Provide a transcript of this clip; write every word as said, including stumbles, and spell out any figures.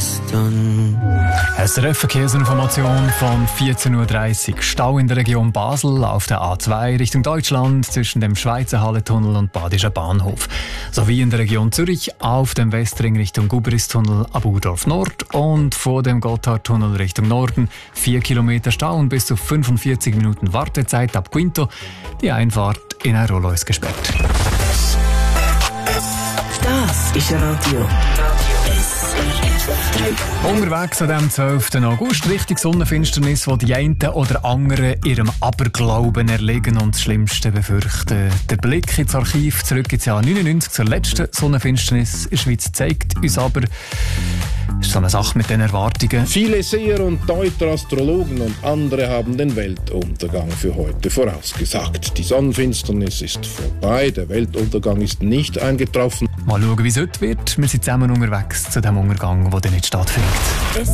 ist dann. S R F-Verkehrsinformation von vierzehn Uhr dreißig. Stau in der Region Basel auf der A zwei Richtung Deutschland zwischen dem Schweizer Halletunnel und Badischer Bahnhof. Sowie in der Region Zürich auf dem Westring Richtung Gubristunnel ab Urdorf Nord und vor dem Gotthardtunnel Richtung Norden. Vier Kilometer Stau und bis zu fünfundvierzig Minuten Wartezeit ab Quinto. Die Einfahrt in Airolo ist gesperrt. Das ist Radio. Unterwegs an dem zwölften August Richtung Sonnenfinsternis, wo die einen oder anderen ihrem Aberglauben erlegen und das Schlimmste befürchten. Der Blick ins Archiv zurück ins Jahr neunundneunzig zur letzten Sonnenfinsternis in der Schweiz zeigt uns aber, das ist so eine Sache mit den Erwartungen. Viele Seher und Deuter, Astrologen und andere haben den Weltuntergang für heute vorausgesagt. Die Sonnenfinsternis ist vorbei, der Weltuntergang ist nicht eingetroffen. Mal schauen, wie es heute wird. Wir sind zusammen unterwegs zu dem Untergang, der dann nicht stattfindet.